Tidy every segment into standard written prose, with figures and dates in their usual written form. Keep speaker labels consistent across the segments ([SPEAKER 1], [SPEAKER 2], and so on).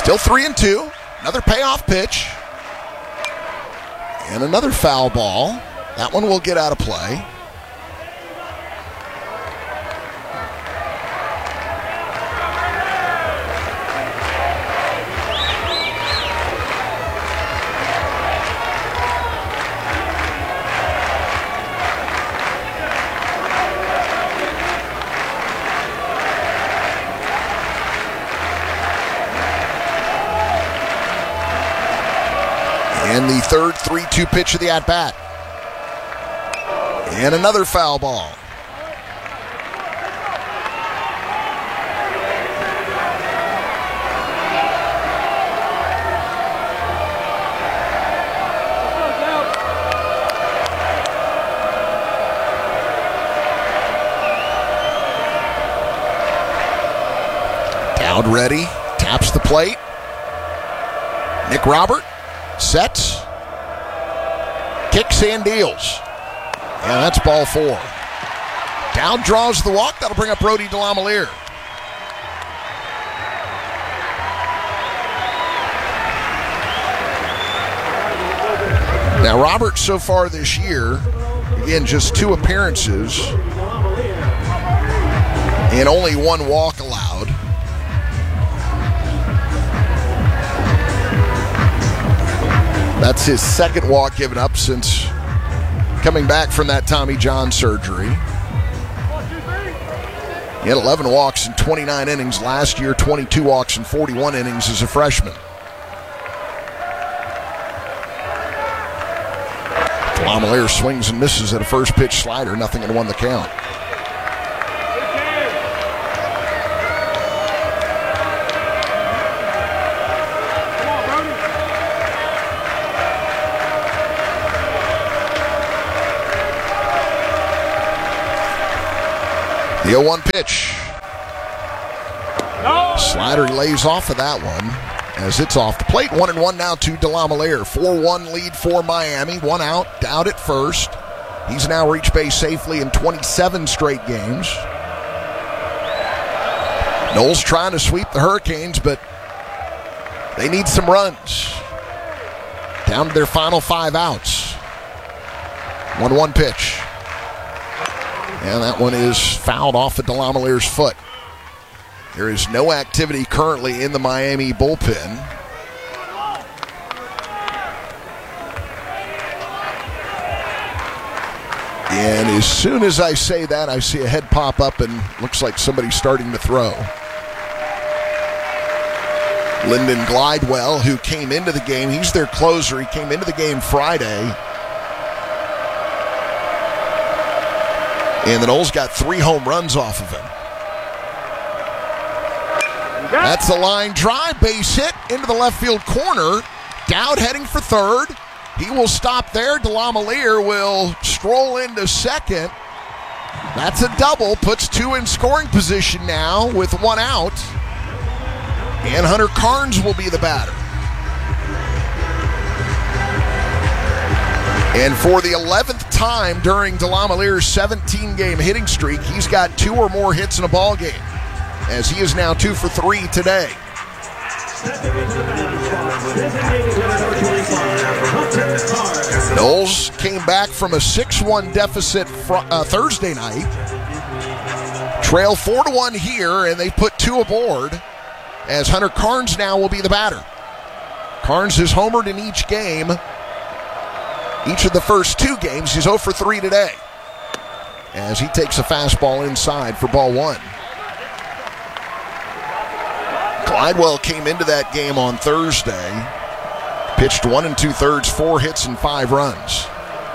[SPEAKER 1] Still 3-2. Another payoff pitch. And another foul ball. That one will get out of play. And the third 3-2 pitch of the at-bat. And another foul ball. Dowd ready, taps the plate. Nick Robert sets, kicks and deals. And that's ball 4. Dowd draws the walk. That'll bring up Brody DeLamielleure. Now, Robert so far this year, again, just 2 appearances and only 1 walk allowed. That's his second walk given up since coming back from that Tommy John surgery. He had 11 walks in 29 innings last year, 22 walks in 41 innings as a freshman. DeLamielleure swings and misses at a first pitch slider, 0-1 the count. The 0-1 pitch. No. Slider lays off of that one as it's off the plate. 1-1 now to DeLamielleure. 4-1 lead for Miami. 1 out. Dowd at first. He's now reached base safely in 27 straight games. Noles trying to sweep the Hurricanes, but they need some runs. Down to their final 5 outs. 1-1 pitch. And that one is fouled off of DeLamielleire's foot. There is no activity currently in the Miami bullpen. And as soon as I say that, I see a head pop up and looks like somebody's starting to throw. Lyndon Glidewell, who came into the game, he's their closer. He came into the game Friday. And the Noles got 3 home runs off of him. That's a line drive, base hit into the left field corner. Dowd heading for third. He will stop there. DeLamielleure will stroll into second. That's a double. Puts 2 in scoring position now with 1 out. And Hunter Carnes will be the batter. And for the 11th time during DeLamielleire's 17-game hitting streak, he's got 2 or more hits in a ball game, as he is now 2 for 3 today. Noles came back from a 6-1 deficit Thursday night. Trail 4-1 here, and they put 2 aboard, as Hunter Carnes now will be the batter. Carnes has homered in each game. Each of the first 2 games, he's 0 for 3 today, as he takes a fastball inside for ball 1. Glidewell came into that game on Thursday, pitched 1 2/3, 4 hits and 5 runs.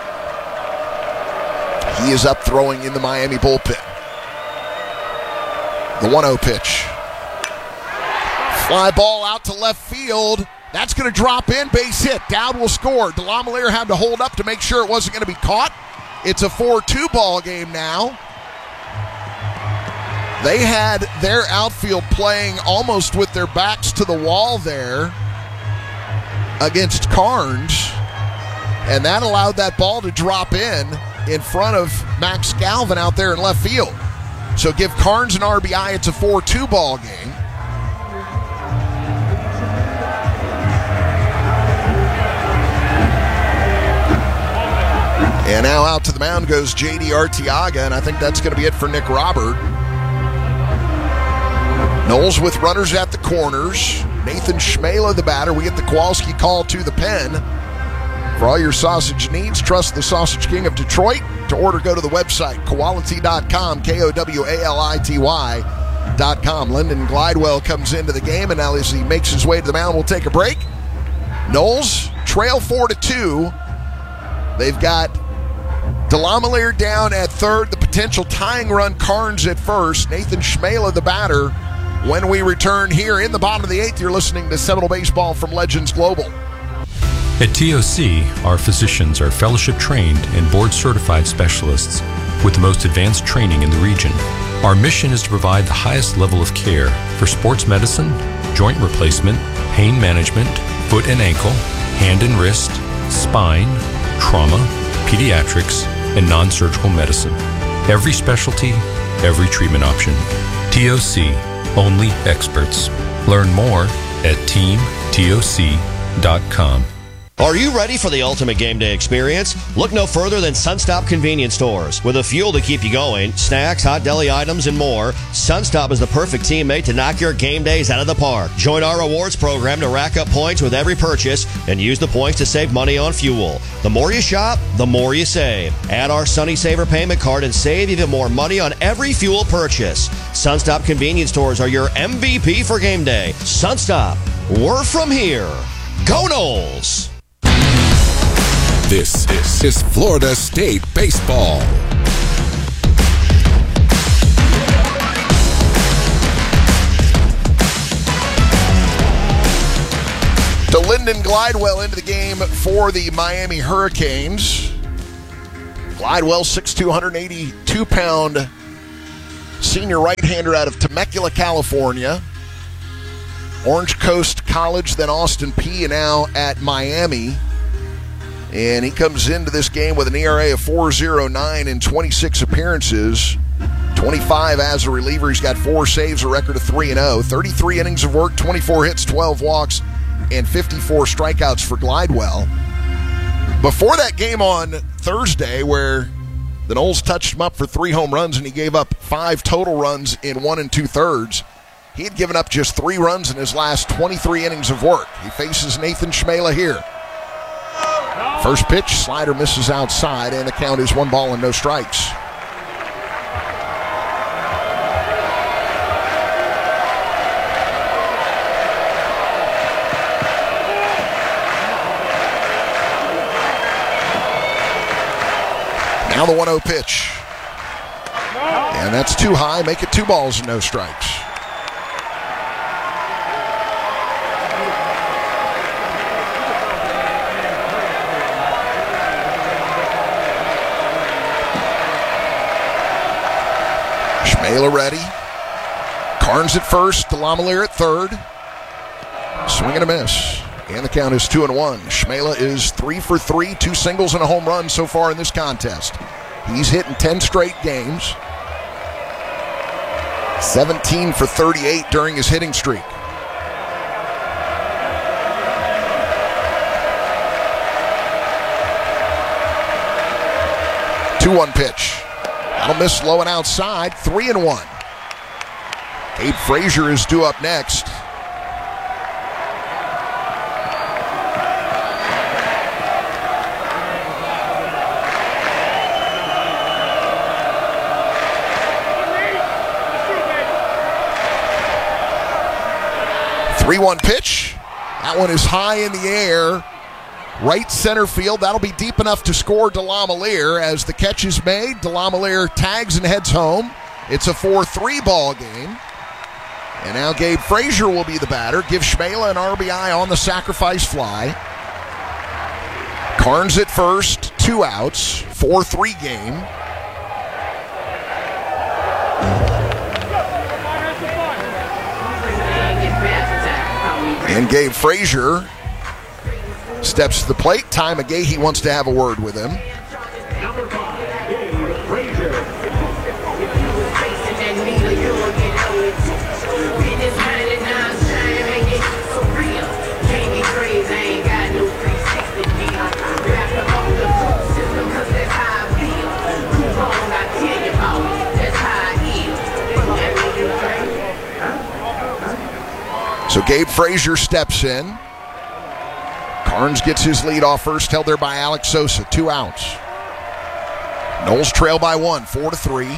[SPEAKER 1] He is up throwing in the Miami bullpen. The 1-0 pitch. Fly ball out to left field. That's going to drop in, base hit. Dowd will score. DeLamielleure had to hold up to make sure it wasn't going to be caught. It's a 4-2 ball game now. They had their outfield playing almost with their backs to the wall there against Carnes, and that allowed that ball to drop in front of Max Galvin out there in left field. So give Carnes an RBI. It's a 4-2 ball game. And now out to the mound goes J.D. Arteaga, and I think that's going to be it for Nick Robert. Noles with runners at the corners. Nathan Schmela, the batter. We get the Kowalski call to the pen. For all your sausage needs, trust the Sausage King of Detroit. To order, go to the website, Kowality.com, Kowality.com. Lyndon Glidewell comes into the game, and now as he makes his way to the mound, we'll take a break. Noles trail 4-2. They've got Delamalier down at third, the potential tying run, Carnes at first. Nathan Schmela, the batter. When we return here in the bottom of the eighth, you're listening to Seminole Baseball from Legends Global.
[SPEAKER 2] At TOC, our physicians are fellowship-trained and board-certified specialists with the most advanced training in the region. Our mission is to provide the highest level of care for sports medicine, joint replacement, pain management, foot and ankle, hand and wrist, spine, trauma, pediatrics, and non-surgical medicine. Every specialty, every treatment option. TOC, only experts. Learn more at teamtoc.com.
[SPEAKER 3] Are you ready for the ultimate game day experience? Look no further than Sunstop Convenience Stores. With a fuel to keep you going, snacks, hot deli items, and more, Sunstop is the perfect teammate to knock your game days out of the park. Join our rewards program to rack up points with every purchase and use the points to save money on fuel. The more you shop, the more you save. Add our Sunny Saver payment card and save even more money on every fuel purchase. Sunstop Convenience Stores are your MVP for game day. Sunstop, we're from here. Go Noles!
[SPEAKER 4] This is Florida State Baseball.
[SPEAKER 1] To Lyndon Glidewell into the game for the Miami Hurricanes. Glidewell, 6'2", 182-pound senior right-hander out of Temecula, California. Orange Coast College, then Austin Peay, and now at Miami. And he comes into this game with an ERA of 4.09 in 26 appearances. 25 as a reliever. He's got 4 saves, a record of 3-0. 33 innings of work, 24 hits, 12 walks, and 54 strikeouts for Glidewell. Before that game on Thursday, where the Noles touched him up for 3 home runs and he gave up 5 total runs in 1 2/3, he had given up just 3 runs in his last 23 innings of work. He faces Nathan Schmela here. First pitch, slider misses outside, and the count is 1 ball and no strikes. Now the 1-0 pitch. And that's too high. Make it 2 balls and no strikes. Schmela ready. Carnes at first. Delamalier at third. Swing and a miss. And the count is 2-1. Schmela is 3 for 3, 2 singles and a home run so far in this contest. He's hit in 10 straight games. 17 for 38 during his hitting streak. Two-one pitch. That'll miss low and outside. 3-1. Gabe Frazier is due up next. Three-one pitch. That one is high in the air. Right center field. That'll be deep enough to score Delamalier. As the catch is made, Delamalier tags and heads home. It's a 4-3 ball game. And now Gabe Frazier will be the batter. Give Schmela an RBI on the sacrifice fly. Carnes at first. 2 outs. 4-3 game. And Gabe Frazier steps to the plate. Ty McGahee wants to have a word with him.
[SPEAKER 5] Number 5, Gabe Frazier.
[SPEAKER 1] Gabe Frazier steps in. Carnes gets his lead off first, held there by Alex Sosa. 2 outs. Noles trail by 1, 4-3.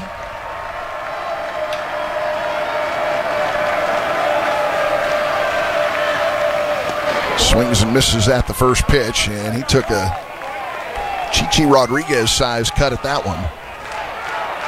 [SPEAKER 1] Swings and misses at the first pitch, and he took a Chichi Rodriguez size cut at that one.